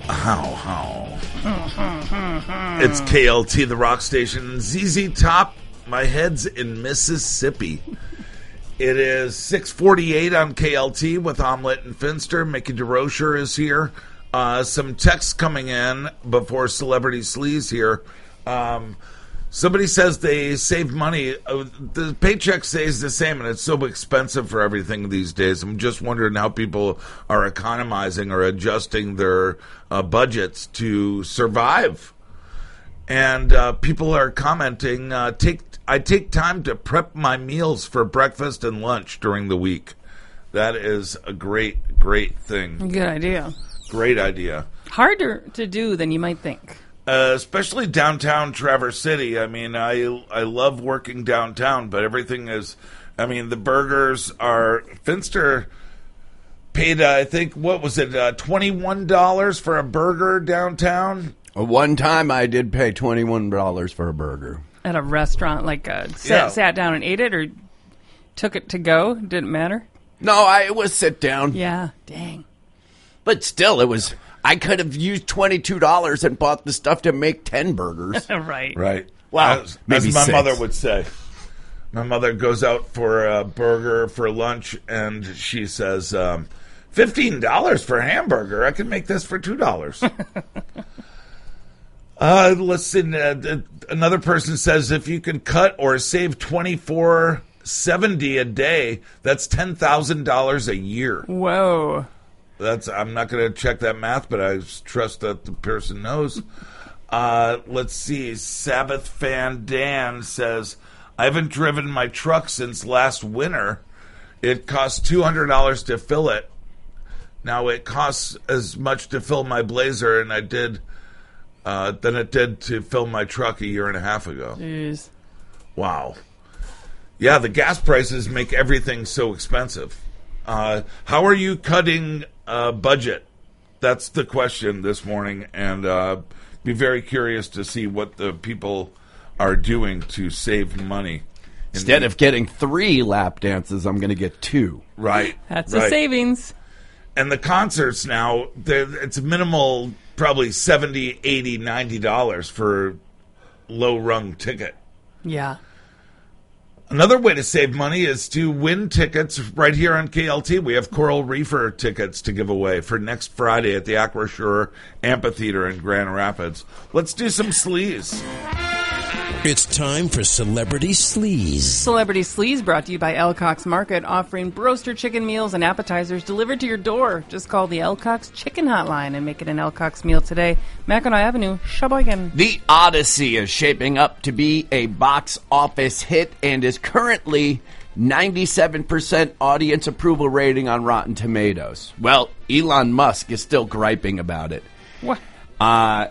How? It's KLT, the rock station. ZZ Top, my head's in Mississippi. It is 6:48 on KLT with Omelette and Finster. Mickey DeRocher is here. Some texts coming in before Celebrity Sleaze here. Somebody says they save money. The paycheck stays the same, and it's so expensive for everything these days. I'm just wondering how people are economizing or adjusting their budgets to survive. And people are commenting, I take time to prep my meals for breakfast and lunch during the week. That is a great, great thing. Good idea. Great idea. Harder to do than you might think. Especially downtown Traverse City. I mean, I love working downtown, but everything is, the burgers are, Finster paid, I think, what was it, $21 for a burger downtown? One time I did pay $21 for a burger. At a restaurant, sat down and ate it, or took it to go? Didn't matter? No, it was sit down. Yeah, dang. But still, I could have used $22 and bought the stuff to make 10 burgers. Right. Wow. As my mother would say. My mother goes out for a burger for lunch, and she says, $15 for a hamburger. I can make this for $2. Let's see. Another person says, if you can cut or save $24.70 a day, that's $10,000 a year. Whoa. I'm not going to check that math, but I trust that the person knows. Let's see. Sabbath fan Dan says, I haven't driven my truck since last winter. It costs $200 to fill it. Now it costs as much to fill my Blazer, and than it did to fill my truck a year and a half ago. Jeez. Wow. Yeah, the gas prices make everything so expensive. How are you cutting budget? That's the question this morning, and be very curious to see what the people are doing to save money. Instead of getting 3 lap dances, I'm going to get 2. Right. That's a savings. And the concerts now, it's minimal, probably $70, $80, $90 for low-rung ticket. Yeah. Another way to save money is to win tickets right here on KLT. We have Coral Reefer tickets to give away for next Friday at the Aquashore Amphitheater in Grand Rapids. Let's do some sleaze. It's time for Celebrity Sleaze. Celebrity Sleaze brought to you by Elcox Market, offering broaster chicken meals and appetizers delivered to your door. Just call the Elcox Chicken Hotline and make it an Elcox meal today. Mackinac Avenue, Sheboygan. The Odyssey is shaping up to be a box office hit and is currently 97% audience approval rating on Rotten Tomatoes. Well, Elon Musk is still griping about it. What?